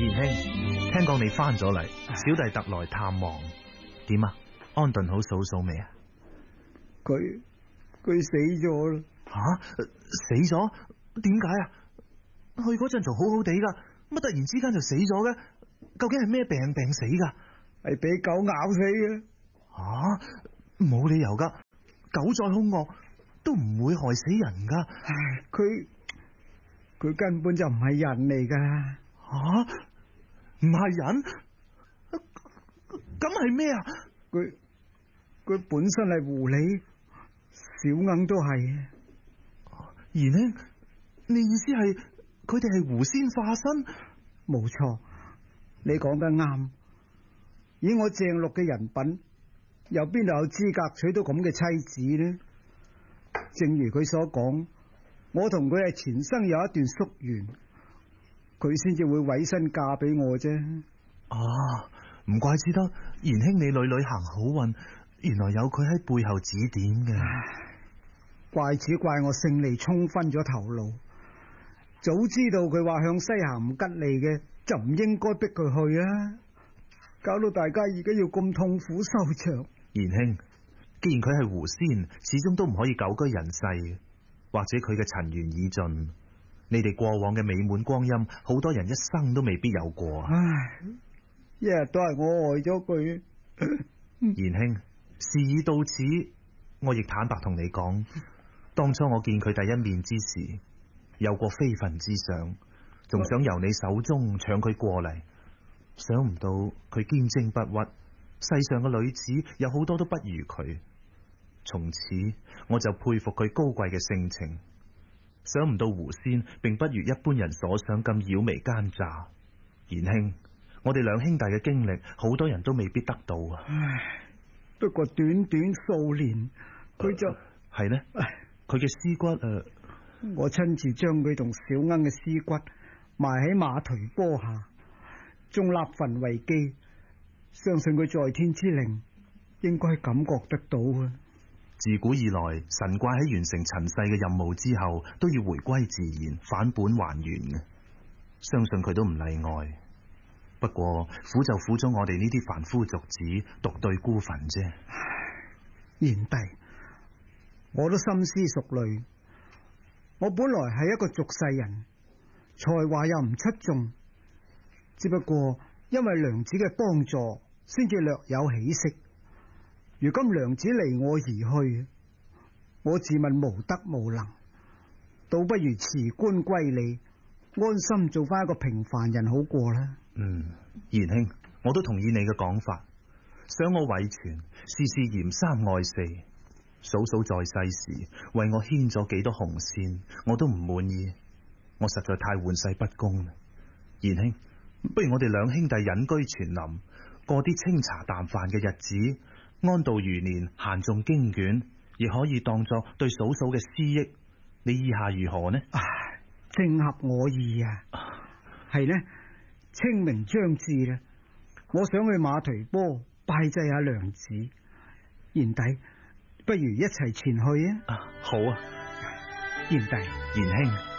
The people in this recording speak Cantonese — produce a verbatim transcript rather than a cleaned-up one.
賢兄，聽講你翻咗嚟，小弟特來探望。點啊？安頓好嫂嫂未啊？ 佢佢死咗啦！ 吓、啊，死咗？點解啊？去嗰陣仲好好地噶，乜突然之間就死咗嘅？究竟係咩病病死噶？ 係俾狗咬死嘅。 吓、啊，冇理由噶，狗再兇惡都唔會害死人噶。 佢佢根本就唔係人嚟噶。 吓、啊，唔係人？咁係咩啊？ 佢佢本身係狐狸，小鶯都係。 賢兄，你意思係佢哋係狐仙化身？ 冇錯，你講得啱。以我鄭六嘅人品，又邊度有資格娶到咁嘅妻子呢？正如佢所講，我同佢係前生有一段宿緣，佢先至會委身嫁俾我啫。 啊，唔怪之得賢兄你屢屢行好運，原來有佢喺背後指點嘅。 怪只怪我勝利沖昏咗頭腦，早知道佢話向西行唔吉利嘅，就唔應該逼佢去啊！搞到大家而家要咁痛苦收場。 賢兄，既然佢係狐仙，始終都唔可以久居人世，或者佢嘅塵緣已盡，你哋過往嘅美滿光陰，好多人一生都未必有過。 唉，一日都係我害咗佢。 賢兄，事已到此，我亦坦白同你講，當初我見佢第一面之時，有過非分之想，仲想由你手中搶佢過嚟，想唔到佢堅貞不屈，世上嘅女子有好多都不如佢，從此我就佩服佢高貴嘅性情。想唔到狐仙並不如一般人所想咁妖媚奸詐。賢兄，我哋兩兄弟嘅經歷，好多人都未必得到啊。 唉，不過短短數年，佢就係呢？佢嘅屍骨誒，呃、 我親自將佢同小鶯嘅屍骨埋喺馬忒坡下，仲立墳為基。相信佢在天之靈應該感覺得到啊。 自古以來，神怪喺完成塵世嘅任務之後，都要回歸自然，返本還原嘅。相信佢都唔例外。不過苦就苦咗我哋呢啲凡夫俗子，獨對孤墳啫。 賢弟，我都深思熟慮。我本來係一個俗世人，才華又唔出眾，只不過因為娘子嘅幫助，先至略有起色。如今娘子離我而去，我自問無德無能，倒不如辭官歸里，安心做翻一個平凡人好過啦。 嗯，賢兄，我都同意你嘅講法。想我遺傳，事事嚴三愛四。嫂嫂在世時為我牽咗幾多紅線，我都唔滿意。我實在太玩世不恭啦。賢兄，不如我哋兩兄弟隱居泉林，過啲清茶淡飯嘅日子，安度餘年，閒誦經卷，亦可以當作對嫂嫂嘅思憶。你意下如何呢？ 唉，正合我意啊！係呢，清明將至啦，我想去馬忒坡拜祭下娘子。賢弟，不如一齊前去啊！ 啊，好啊， 賢弟， 賢兄。